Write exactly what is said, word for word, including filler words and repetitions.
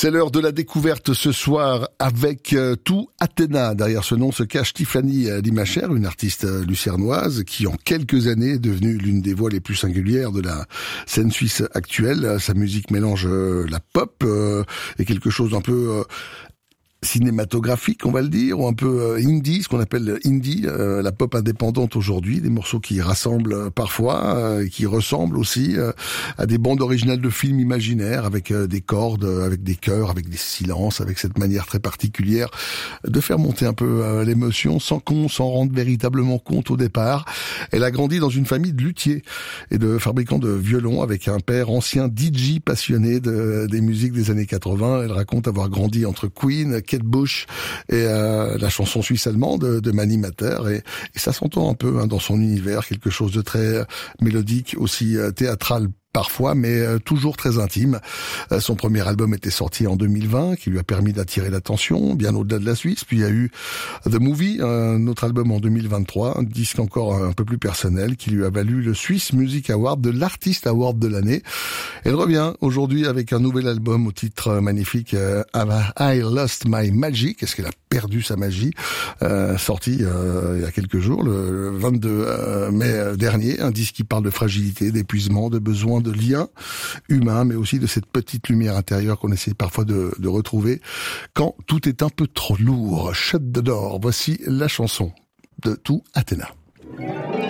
C'est l'heure de la découverte ce soir avec euh, tout Athéna. Derrière ce nom se cache Tiffany Limacher, une artiste lucernoise qui en quelques années est devenue l'une des voix les plus singulières de la scène suisse actuelle. Sa musique mélange euh, la pop euh, et quelque chose d'un peu euh, cinématographique, on va le dire, ou un peu euh, indie, ce qu'on appelle indie, euh, la pop indépendante aujourd'hui, des morceaux qui rassemblent euh, parfois, euh, et qui ressemblent aussi euh, à des bandes originales de films imaginaires, avec euh, des cordes, euh, avec des chœurs, avec des silences, avec cette manière très particulière de faire monter un peu euh, l'émotion sans qu'on s'en rende véritablement compte au départ. Elle a grandi dans une famille de luthiers et de fabricants de violons, avec un père ancien D J passionné de, des musiques des années quatre-vingts. Elle raconte avoir grandi entre Queen, Kate Bush et euh, la chanson suisse allemande de, de Mani Mater, et, et ça s'entend un peu hein, dans son univers, quelque chose de très euh, mélodique, aussi euh, théâtral parfois, mais euh, toujours très intime. Euh, son premier album était sorti en deux mille vingt, qui lui a permis d'attirer l'attention, bien au-delà de la Suisse. Puis il y a eu The Movie, un autre album en deux mille vingt-trois, un disque encore un peu plus personnel, qui lui a valu le Swiss Music Award, de l'Artist Award de l'année. Elle revient aujourd'hui avec un nouvel album au titre magnifique, euh, Have I Lost My Magic? Est-ce qu'elle a perdu sa magie? euh, Sorti euh, il y a quelques jours, le vingt-deux mai dernier, un disque qui parle de fragilité, d'épuisement, de besoin de liens humains, mais aussi de cette petite lumière intérieure qu'on essaie parfois de, de retrouver quand tout est un peu trop lourd. Shut the door, voici la chanson de tout Athéna.